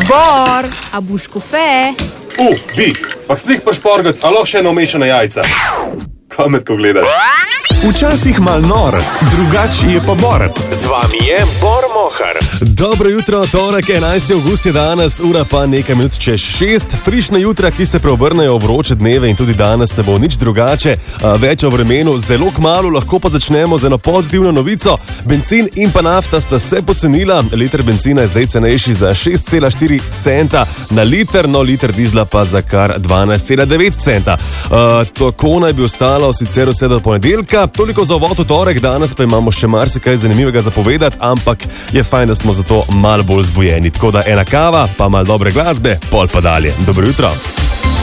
Bor, a boš kofe? Bi, pa slih pa šporgat, a lahko še eno mešane jajca. Kamet, ko gledaš. Včasih mal nor, drugač je pa Bor. Z vami je Bor Mohar. Dobro jutro, torek 11. avgust je danes, ura pa nekaj minut čez 6. Frišna jutra, ki se preobrnejo v vroče dneve in tudi danes ne bo nič drugače. Več o vremenu zelo kmalu, lahko pa začnemo z eno pozitivno novico. Benzin in pa nafta sta se pocenila. Liter benzina je zdaj cenejši za 6,4 centa na liter, no liter dizla pa za kar 12,9 centa. Tako naj bi ostalo sicer vse do ponedeljka. Toliko za uvod v torek, danes pa imamo še marsikaj zanimivega za povedati, ampak je fajn, da smo zato malo bolj zbujeni. Tako da ena kava, pa malo dobre glasbe, pol pa dalje. Dobro jutro.